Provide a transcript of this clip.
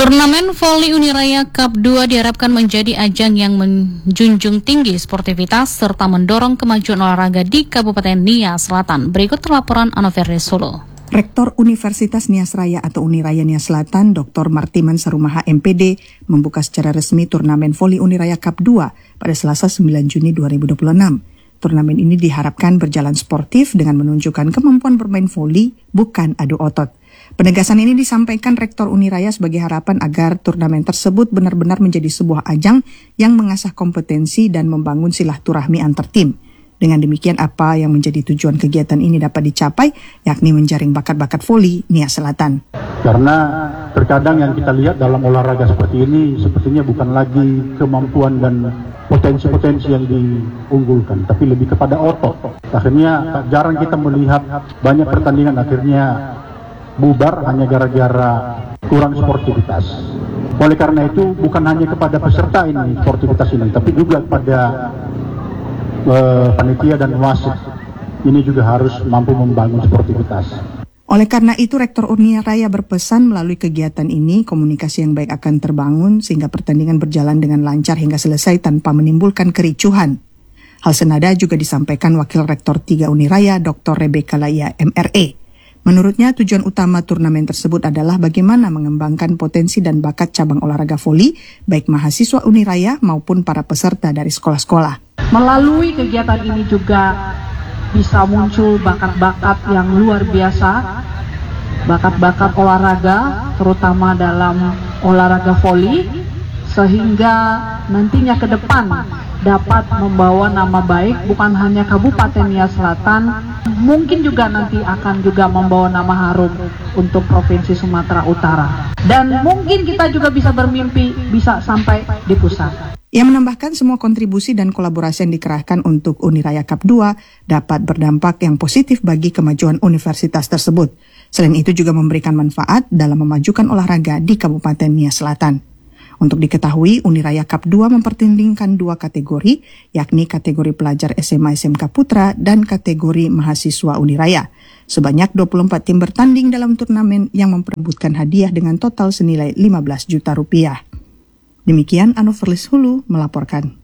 Turnamen Voli Uniraya Cup 2 diharapkan menjadi ajang yang menjunjung tinggi sportivitas serta mendorong kemajuan olahraga di Kabupaten Nia Selatan. Berikut laporan Anoverdi Solo. Rektor Universitas Nias Raya atau Uniraya Nias Selatan, Dr. Martiman Sarumaha MPD, membuka secara resmi turnamen Voli Uniraya Cup 2 pada Selasa 9 Juni 2026. Turnamen ini diharapkan berjalan sportif dengan menunjukkan kemampuan bermain voli, bukan adu otot. Penegasan ini disampaikan Rektor Uniraya sebagai harapan agar turnamen tersebut benar-benar menjadi sebuah ajang yang mengasah kompetensi dan membangun silaturahmi antar tim. Dengan demikian, apa yang menjadi tujuan kegiatan ini dapat dicapai, yakni menjaring bakat-bakat voli Nias Selatan. Karena terkadang yang kita lihat dalam olahraga seperti ini, sepertinya bukan lagi kemampuan dan potensi-potensi yang diunggulkan, tapi lebih kepada otot. Akhirnya jarang kita melihat banyak pertandingan akhirnya bubar hanya gara-gara kurang sportivitas. Oleh karena itu bukan hanya kepada peserta ini sportivitas ini, tapi juga kepada panitia dan wasit ini juga harus mampu membangun sportivitas. Oleh karena itu, Rektor Uniraya berpesan melalui kegiatan ini komunikasi yang baik akan terbangun sehingga pertandingan berjalan dengan lancar hingga selesai tanpa menimbulkan kericuhan. Hal senada juga disampaikan Wakil Rektor 3 Uniraya, Dr. Rebecca Laya, MRE. Menurutnya, tujuan utama turnamen tersebut adalah bagaimana mengembangkan potensi dan bakat cabang olahraga voli, baik mahasiswa Uniraya maupun para peserta dari sekolah-sekolah. Melalui kegiatan ini juga bisa muncul bakat-bakat yang luar biasa, bakat-bakat olahraga, terutama dalam olahraga voli, sehingga nantinya ke depan dapat membawa nama baik bukan hanya Kabupaten Nia Selatan, mungkin juga nanti akan juga membawa nama harum untuk Provinsi Sumatera Utara. Dan mungkin kita juga bisa bermimpi bisa sampai di pusat. Ia menambahkan semua kontribusi dan kolaborasi yang dikerahkan untuk Uniraya Cup 2 dapat berdampak yang positif bagi kemajuan universitas tersebut. Selain itu juga memberikan manfaat dalam memajukan olahraga di Kabupaten Nia Selatan. Untuk diketahui, Uniraya Cup 2 mempertandingkan 2 kategori, yakni kategori pelajar SMA SMK Putra dan kategori mahasiswa Uniraya. Sebanyak 24 tim bertanding dalam turnamen yang memperebutkan hadiah dengan total senilai 15 juta rupiah. Demikian Anoverdi Solo melaporkan.